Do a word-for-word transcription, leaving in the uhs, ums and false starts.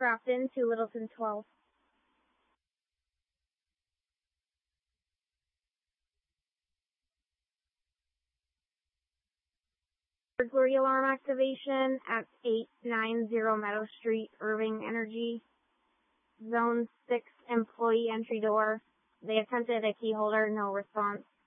Crafton to Littleton twelve. Burglary alarm activation at eight ninety Meadow Street, Irving Energy. Zone six employee entry door. They attempted a key holder, no response.